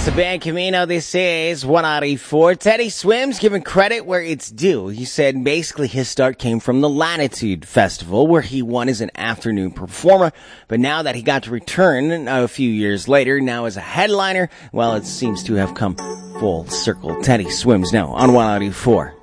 Esteban Camino, this is 184. Teddy Swims giving credit where it's due. He said basically his start came from the Latitude Festival, where he won as an afternoon performer. But now that he got to return a few years later, now as a headliner, well, it seems to have come full circle. Teddy Swims now on 184.